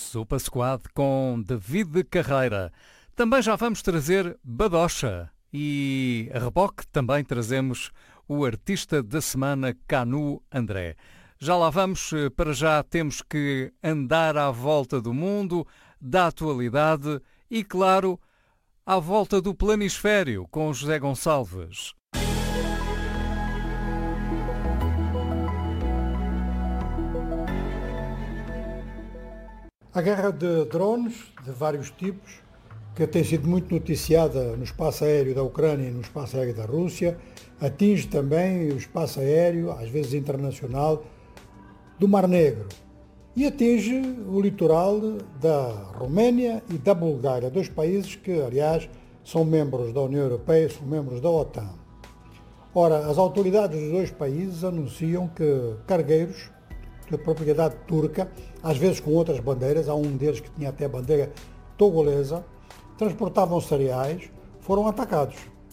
Sopa Squad com David Carreira. Também já vamos trazer Badocha e a reboque também trazemos o artista da semana Canu André. Já lá vamos, para já temos que andar à volta do mundo, da atualidade e, claro, à volta do planisfério com José Gonçalves. A guerra de drones, de vários tipos, que tem sido muito noticiada no espaço aéreo da Ucrânia e no espaço aéreo da Rússia, atinge também o espaço aéreo, às vezes internacional, do Mar Negro e atinge o litoral da Roménia e da Bulgária, dois países que, aliás, são membros da União Europeia, são membros da OTAN. Ora, as autoridades dos dois países anunciam que cargueiros de propriedade turca, às vezes com outras bandeiras, há um deles que tinha até a bandeira togolesa, transportavam cereais, foram atacados.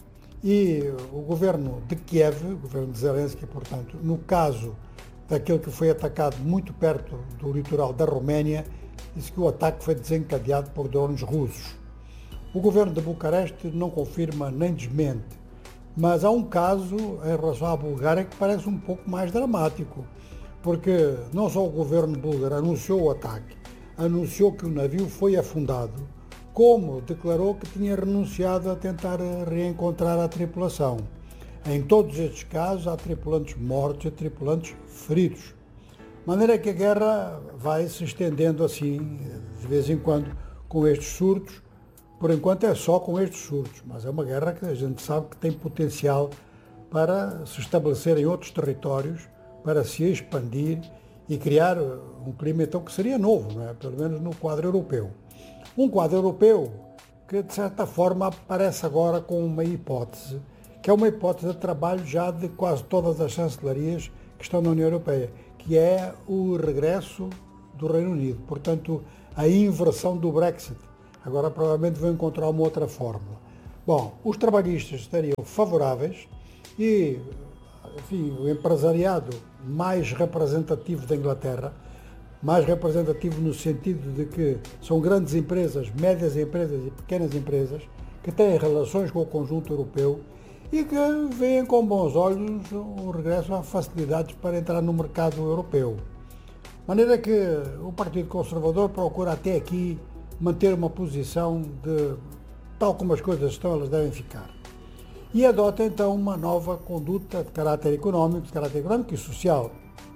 E o governo de Kiev, o governo de Zelensky, portanto, no caso daquele que foi atacado muito perto do litoral da Roménia, disse que o ataque foi desencadeado por drones russos. O governo de Bucareste não confirma nem desmente, mas há um caso em relação à Bulgária que parece um pouco mais dramático, porque não só o governo búlgaro anunciou o ataque, anunciou que o navio foi afundado, como declarou que tinha renunciado a tentar reencontrar a tripulação. Em todos estes casos há tripulantes mortos e tripulantes feridos. De maneira que a guerra vai se estendendo assim, de vez em quando, com estes surtos. Por enquanto é só com estes surtos, mas é uma guerra que a gente sabe que tem potencial para se estabelecer em outros territórios, para se expandir e criar um clima então que seria novo, não é? Pelo menos no quadro europeu. Um quadro europeu que, de certa forma, aparece agora com uma hipótese, que é uma hipótese de trabalho já de quase todas as chancelarias que estão na União Europeia, que é o regresso do Reino Unido, portanto, a inversão do Brexit. Agora provavelmente vão encontrar uma outra fórmula. Bom, os trabalhistas estariam favoráveis e, enfim, o empresariado mais representativo da Inglaterra, mais representativo no sentido de que são grandes empresas, médias empresas e pequenas empresas, que têm relações com o conjunto europeu e que veem com bons olhos o regresso a facilidades para entrar no mercado europeu. De maneira que o Partido Conservador procura até aqui manter uma posição de tal como as coisas estão, elas devem ficar. E adota então uma nova conduta de caráter económico e social,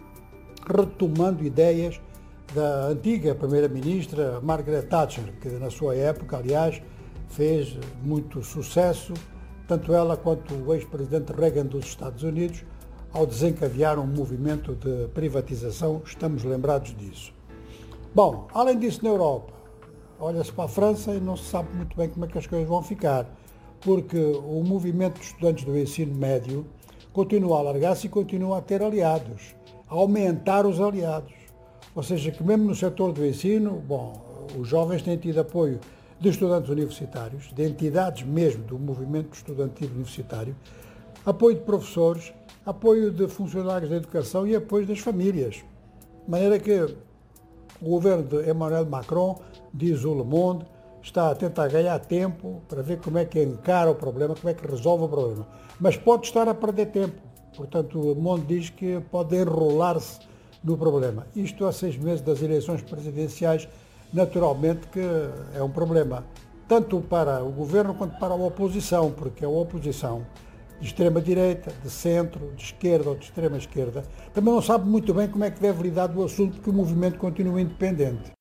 retomando ideias da antiga primeira-ministra Margaret Thatcher, que na sua época, aliás, fez muito sucesso, tanto ela quanto o ex-presidente Reagan dos Estados Unidos, ao desencadear um movimento de privatização, estamos lembrados disso. Bom, além disso, na Europa, olha-se para a França e não se sabe muito bem como é que as coisas vão ficar, porque o movimento de estudantes do ensino médio continua a alargar-se e continua a ter aliados, a aumentar os aliados. Ou seja, que mesmo no setor do ensino, bom, os jovens têm tido apoio de estudantes universitários, de entidades mesmo do movimento estudantil universitário, apoio de professores, apoio de funcionários da educação e apoio das famílias. De maneira que o governo de Emmanuel Macron, diz o Le Monde, está a tentar ganhar tempo para ver como é que encara o problema, como é que resolve o problema. Mas pode estar a perder tempo. Portanto, o Le Monde diz que pode enrolar-se no problema. Isto a 6 meses das eleições presidenciais, naturalmente que é um problema, tanto para o governo quanto para a oposição, porque a oposição de extrema-direita, de centro, de esquerda ou de extrema-esquerda, também não sabe muito bem como é que deve lidar do assunto, porque o movimento continua independente.